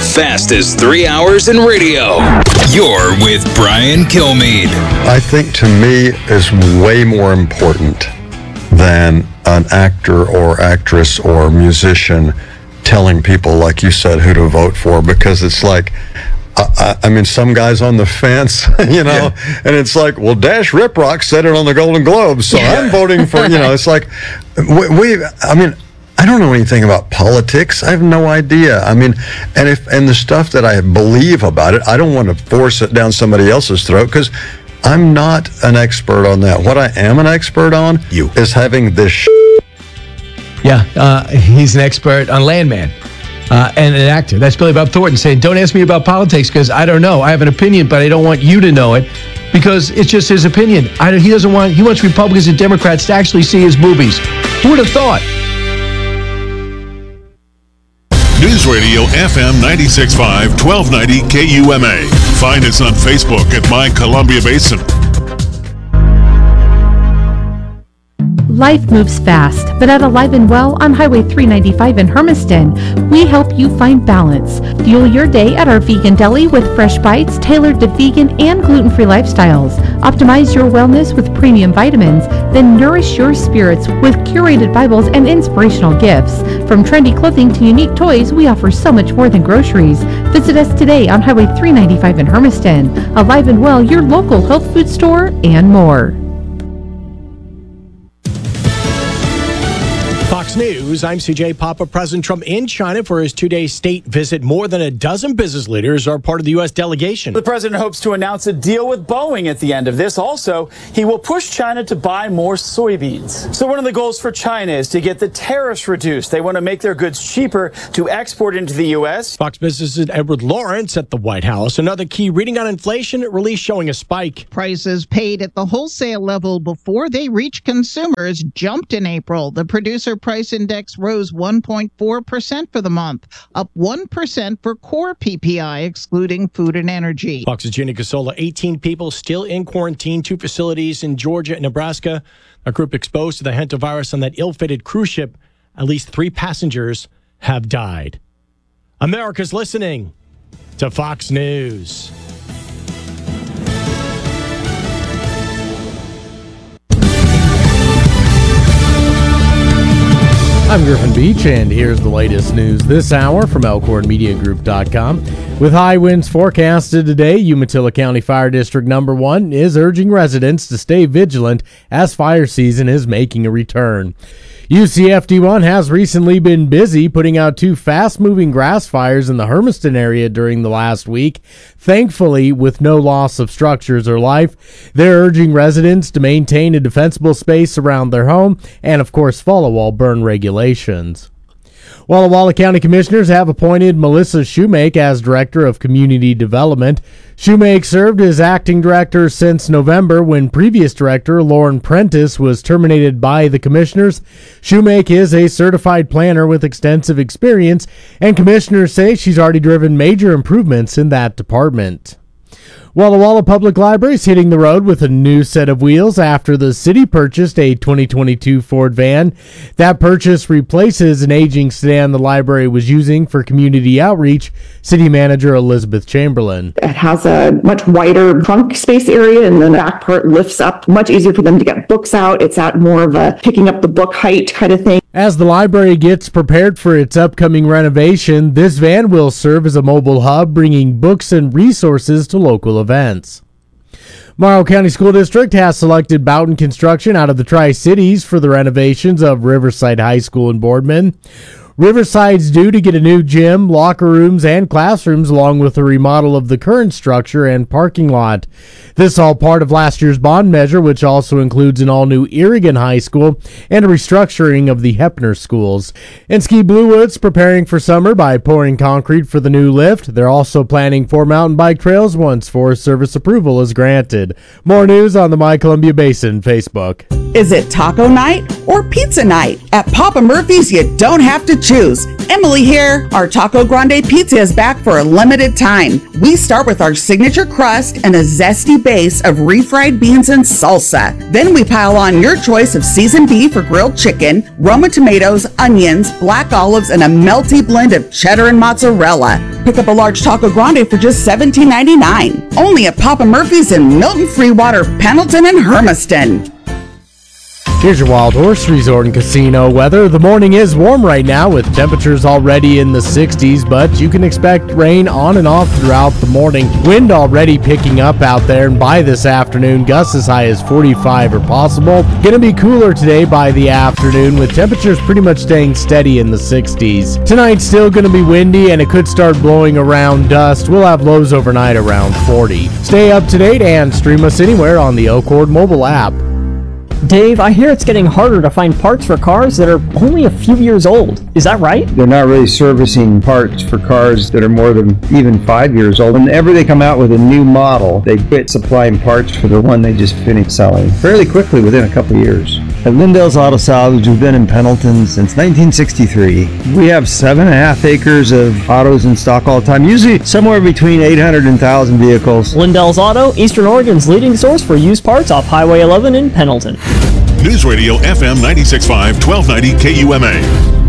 fastest 3 hours in radio. You're with Brian Kilmeade. I think to me is way more important than an actor or actress or musician telling people, like you said, who to vote for, because it's like, I mean, some guys on the fence, you know, and it's like, well, Dash Riprock said it on the Golden Globes, so I'm voting for, you know, it's like, I mean, I don't know anything about politics. I have no idea. I mean, and the stuff that I believe about it, I don't want to force it down somebody else's throat, because I'm not an expert on that. What I am an expert on is having this he's an expert on Landman. And an actor. That's Billy Bob Thornton saying, don't ask me about politics because I don't know. I have an opinion, but I don't want you to know it because it's just his opinion. He wants Republicans and Democrats to actually see his movies. Who would have thought? News Radio FM 96.5, 1290 KUMA. Find us on Facebook at My Columbia Basin. Life moves fast, but at Alive and Well on Highway 395 in Hermiston, we help you find balance. Fuel your day at our vegan deli with fresh bites tailored to vegan and gluten-free lifestyles. Optimize your wellness with premium vitamins, then nourish your spirits with curated Bibles and inspirational gifts. From trendy clothing to unique toys, we offer so much more than groceries. Visit us today on Highway 395 in Hermiston. Alive and Well, your local health food store, and more. Fox News, I'm CJ Papa. President Trump in China for his two-day state visit. More than a dozen business leaders are part of the U.S. delegation. The president hopes to announce a deal with Boeing at the end of this. Also, he will push China to buy more soybeans. So one of the goals for China is to get the tariffs reduced. They want to make their goods cheaper to export into the U.S. Fox Business' Edward Lawrence at the White House. Another key reading on inflation release showing a spike. Prices paid at the wholesale level before they reach consumers jumped in April. The producer price index rose 1.4% for the month, up 1% for core PPI, excluding food and energy. Fox's Gina Casola, 18 people still in quarantine, 2 facilities in Georgia and Nebraska. A group exposed to the hantavirus on that ill-fated cruise ship. At least 3 passengers have died. America's listening to Fox News. I'm Griffin Beach, and here's the latest news this hour from ElkhornMediaGroup.com. With high winds forecasted today, Umatilla County Fire District Number 1 is urging residents to stay vigilant as fire season is making a return. UCFD1 has recently been busy putting out 2 fast-moving grass fires in the Hermiston area during the last week. Thankfully, with no loss of structures or life, they're urging residents to maintain a defensible space around their home and, of course, follow all burn regulations. Walla Walla County Commissioners have appointed Melissa Shoemake as Director of Community Development. Shoemake served as acting director since November when previous director Lauren Prentice was terminated by the commissioners. Shoemake is a certified planner with extensive experience, and commissioners say she's already driven major improvements in that department. Walla Walla Public Library is hitting the road with a new set of wheels after the city purchased a 2022 Ford van. That purchase replaces an aging sedan the library was using for community outreach, City Manager Elizabeth Chamberlain. It has a much wider trunk space area, and then the back part lifts up. Much easier for them to get books out. It's at more of a picking up the book height kind of thing. As the library gets prepared for its upcoming renovation, this van will serve as a mobile hub, bringing books and resources to local events. Morrow County School District has selected Boughton Construction out of the Tri-Cities for the renovations of Riverside High School in Boardman. Riverside's due to get a new gym, locker rooms, and classrooms, along with a remodel of the current structure and parking lot. This all part of last year's bond measure, which also includes an all-new Irrigan High School and a restructuring of the Hepner schools. And Ski Bluewood's preparing for summer by pouring concrete for the new lift. They're also planning 4 mountain bike trails once Forest Service approval is granted. More news on the My Columbia Basin Facebook. Is it taco night or pizza night? At Papa Murphy's, you don't have to choose. choose. Emily here. Our Taco Grande pizza is back for a limited time. We start with our signature crust and a zesty base of refried beans and salsa. Then we pile on your choice of seasoned beef or grilled chicken, Roma tomatoes, onions, black olives, and a melty blend of cheddar and mozzarella. Pick up a large Taco Grande for just $17.99. Only at Papa Murphy's in Milton, Freewater, Pendleton, and Hermiston. Here's your Wild Horse Resort and Casino weather. The morning is warm right now with temperatures already in the 60s, but you can expect rain on and off throughout the morning. Wind already picking up out there, and by this afternoon, gusts as high as 45 are possible. Going to be cooler today by the afternoon with temperatures pretty much staying steady in the 60s. Tonight's still going to be windy and it could start blowing around dust. We'll have lows overnight around 40. Stay up to date and stream us anywhere on the Elkhorn mobile app. Dave, I hear it's getting harder to find parts for cars that are only a few years old. Is that right? They're not really servicing parts for cars that are more than even 5 years old. Whenever they come out with a new model, they quit supplying parts for the one they just finished selling fairly quickly within a couple of years. At Lindell's Auto Salvage, we've been in Pendleton since 1963. We have 7.5 acres of autos in stock all the time, usually somewhere between 800 and 1,000 vehicles. Lindell's Auto, Eastern Oregon's leading source for used parts off Highway 11 in Pendleton. News Radio FM 96.5, 1290 KUMA.